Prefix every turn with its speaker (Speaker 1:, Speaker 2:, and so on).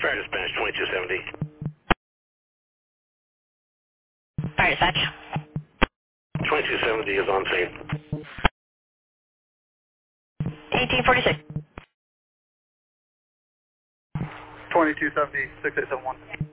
Speaker 1: Fire dispatch 2270.
Speaker 2: Fire dispatch.
Speaker 1: 2270 is on scene.
Speaker 2: 1846.
Speaker 3: 2270, 6871.